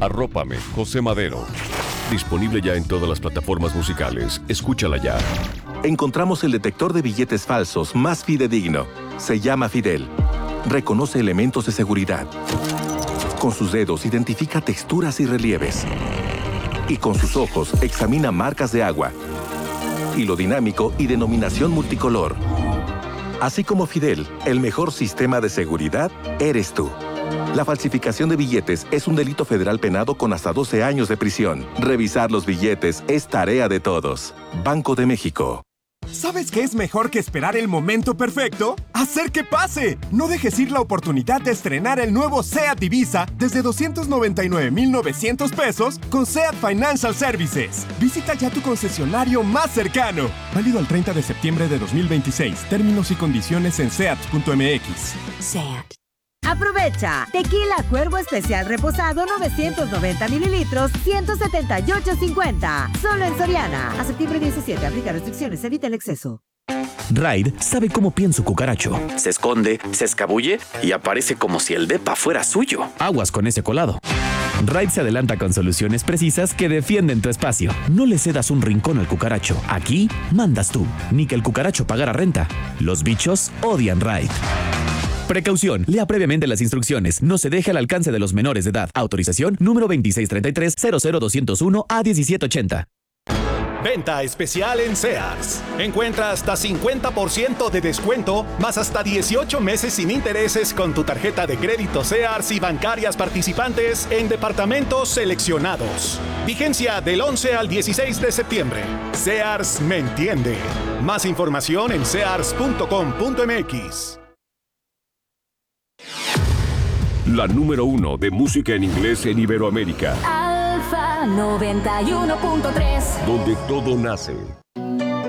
Arrópame, José Madero. Disponible ya en todas las plataformas musicales. Escúchala ya. Encontramos el detector de billetes falsos más fidedigno. Se llama Fidel. Reconoce elementos de seguridad. Con sus dedos identifica texturas y relieves. Y con sus ojos examina marcas de agua, hilo dinámico y denominación multicolor. Así como Fidel, el mejor sistema de seguridad eres tú. La falsificación de billetes es un delito federal penado con hasta 12 años de prisión. Revisar los billetes es tarea de todos. Banco de México. ¿Sabes qué es mejor que esperar el momento perfecto? ¡Hacer que pase! No dejes ir la oportunidad de estrenar el nuevo SEAT Ibiza desde 299,900 pesos con SEAT Financial Services. Visita ya tu concesionario más cercano. Válido al 30 de septiembre de 2026. Términos y condiciones en seat.mx. SEAT. Aprovecha. Tequila Cuervo Especial Reposado 990 mililitros, 178.50. Solo en Soriana. A septiembre 17. Aplica restricciones. Evita el exceso. Raid sabe cómo piensa un cucaracho. Se esconde, se escabulle y aparece como si el depa fuera suyo. Aguas con ese colado. Raid se adelanta con soluciones precisas que defienden tu espacio. No le cedas un rincón al cucaracho. Aquí mandas tú. Ni que el cucaracho pagara renta. Los bichos odian Raid. Precaución. Lea previamente las instrucciones. No se deje al alcance de los menores de edad. Autorización número 2633-00201-A1780. Venta especial en Sears. Encuentra hasta 50% de descuento, más hasta 18 meses sin intereses con tu tarjeta de crédito Sears y bancarias participantes en departamentos seleccionados. Vigencia del 11 al 16 de septiembre. Sears me entiende. Más información en sears.com.mx. La número 1 de música en inglés en Iberoamérica. Alfa 91.3. Donde todo nace.